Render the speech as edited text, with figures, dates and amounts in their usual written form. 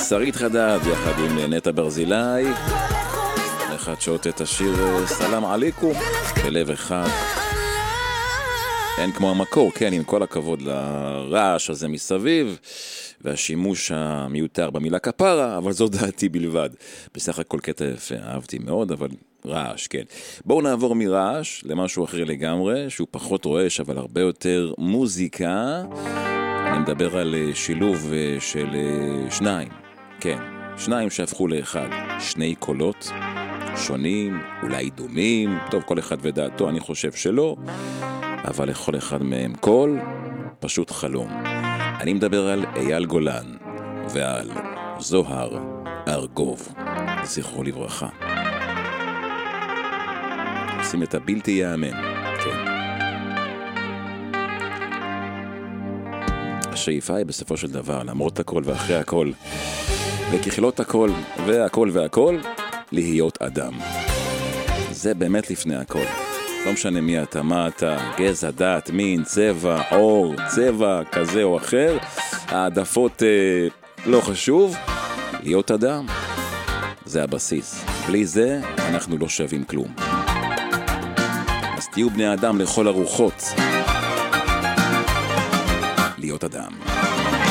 שרית חדד יחד עם נטע ברזילי, אחד שעות את השיר סלאם עליכום בלב אחד. אין כמו המקור, כן, עם כל הכבוד לרעש הזה מסביב והשימוש המיותר במילה כפרה, אבל זו דעתי בלבד. בסך הכל קטע יפה, אהבתי מאוד, אבל רעש, כן. בואו נעבור מרעש למשהו אחר לגמרי, שהוא פחות רועש, אבל הרבה יותר מוזיקה. אני מדבר על שילוב של שניים, כן, שניים שהפכו לאחד, שני קולות שונים, אולי דומים, טוב, כל אחד ודעתו, אני חושב שלא, אבל לכל אחד מהם קול, פשוט חלום. אני מדבר על אייל גולן ועל זוהר ארגוב, זכרו לברכה. עושים את הבלתי יאמן, כן. השאיפה היא בסופו של דבר, למרות הכל ואחרי הכל, וככלות הכל והכל והכל, להיות אדם. זה באמת לפני הכל. לא משנה מי אתה, מה אתה, גזע, דת, מין, צבע, עור, צבע כזה או אחר, העדפות לא חשוב, להיות אדם. זה הבסיס. בלי זה אנחנו לא שווים כלום. אז תהיו בני אדם לכל הרוחות. להיות אדם.